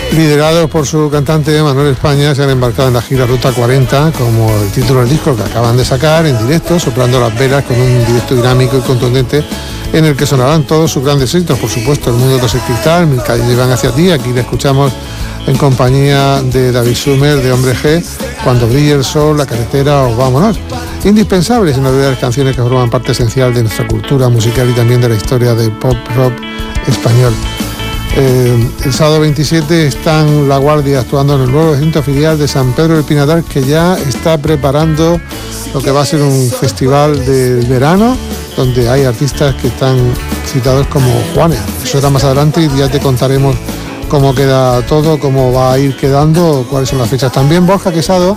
Liderados por su cantante Manuel España, se han embarcado en la gira Ruta 40, como el título del disco que acaban de sacar en directo, soplando las velas con un directo dinámico y contundente en el que sonarán todos sus grandes éxitos, por supuesto, El mundo de el cristal, Mil calles llevan hacia ti. Aquí le escuchamos en compañía de David Summers, de Hombre G, Cuando brille el sol, La carretera o Vámonos. Indispensables y novedades canciones que forman parte esencial de nuestra cultura musical y también de la historia del pop rock español. El sábado 27 están La Guardia actuando en el nuevo recinto filial de San Pedro del Pinatar, que ya está preparando lo que va a ser un festival del verano, donde hay artistas que están citados como Juanes. Eso será más adelante y ya te contaremos cómo queda todo, cómo va a ir quedando, cuáles son las fechas. También Borja Casado,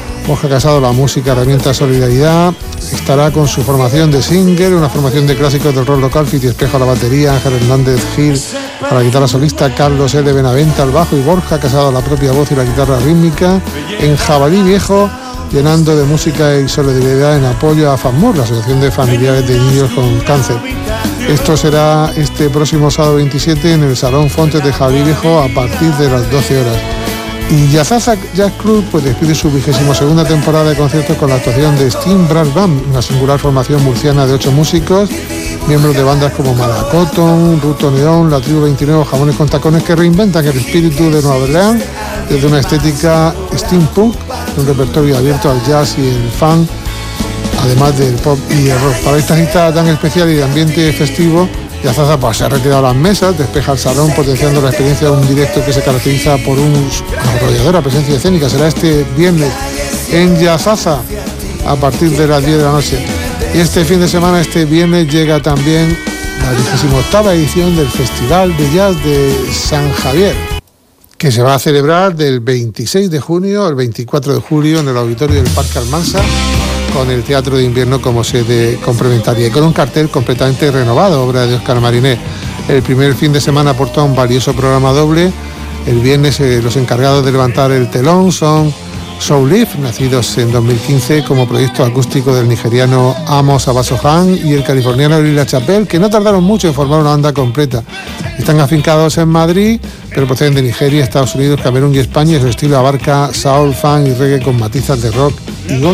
la música herramienta solidaridad, estará con su formación de Singer, una formación de clásicos del rock local, Fiti Espejo a la batería, Ángel Hernández Gil a la guitarra solista, Carlos L. Benavente al bajo y Borja Casado a la propia voz y la guitarra rítmica, en Jabalí Viejo, llenando de música y solidaridad en apoyo a FAMUR, la Asociación de Familiares de Niños con Cáncer. Esto será este próximo sábado 27 en el Salón Fontes de Jabalí Viejo a partir de las 12 horas. Y Yazaza Jazz Club pues despide su 22ª temporada de conciertos con la actuación de Steam Brass Band, una singular formación murciana de 8 músicos, miembros de bandas como Malacoton, Ruto Neón, La Tribu 29, Jamones con Tacones, que reinventan el espíritu de Nueva Orleans desde una estética steampunk, un repertorio abierto al jazz y el funk, además del pop y el rock. Para esta cita tan especial y de ambiente festivo, Yazaza pues se ha retirado las mesas, despeja el salón, potenciando la experiencia de un directo que se caracteriza por una arrolladora presencia escénica. Será este viernes en Yazaza a partir de las 10 de la noche. Y este fin de semana, este viernes, llega también la 28ª edición del Festival de Jazz de San Javier, que se va a celebrar del 26 de junio al 24 de julio en el auditorio del Parque Almansa, con el Teatro de Invierno como sede complementaria y con un cartel completamente renovado, obra de Óscar Mariné. El primer fin de semana aportó un valioso programa doble. El viernes los encargados de levantar el telón son Soul Leaf, nacidos en 2015 como proyecto acústico del nigeriano Amos Abasohan y el californiano Lila Chappelle, que no tardaron mucho en formar una banda completa. Están afincados en Madrid, pero proceden de Nigeria, Estados Unidos, Camerún y España, y su estilo abarca soul, funk y reggae con matizas de rock y